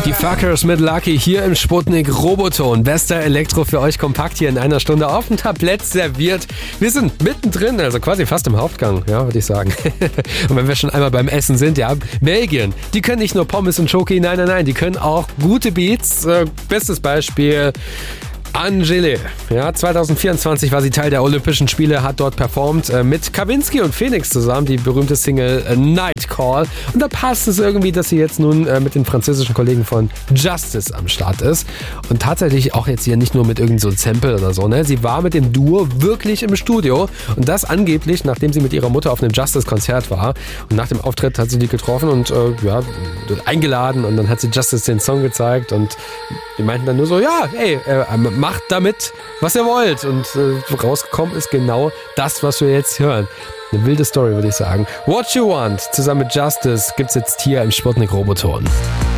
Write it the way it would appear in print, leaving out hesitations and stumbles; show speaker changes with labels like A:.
A: Die Fuckers mit Lucky hier im Sputnik Roboton. Bester Elektro für euch kompakt hier in einer Stunde auf dem Tablett serviert. Wir sind mittendrin, also quasi fast im Hauptgang, ja, würde ich sagen. Und wenn wir schon einmal beim Essen sind, ja, Belgien, die können nicht nur Pommes und Schoki, nein, die können auch gute Beats. Bestes Beispiel: Angele. Ja, 2024 war sie Teil der Olympischen Spiele, hat dort performt mit Kavinsky und Phoenix zusammen, die berühmte Single Night Call. Und da passt es irgendwie, dass sie jetzt nun mit den französischen Kollegen von Justice am Start ist. Und tatsächlich auch jetzt hier nicht nur mit irgend so Sample oder so, ne? Sie war mit dem Duo wirklich im Studio. Und das angeblich, nachdem sie mit ihrer Mutter auf einem Justice-Konzert war. Und nach dem Auftritt hat sie die getroffen und eingeladen. Und dann hat sie Justice den Song gezeigt. Und die meinten dann nur so, ja, ey, macht damit, was ihr wollt. Und rausgekommen ist genau das, was wir jetzt hören. Eine wilde Story, würde ich sagen. What You Want zusammen mit Justice gibt's jetzt hier im Sputnik Roboton.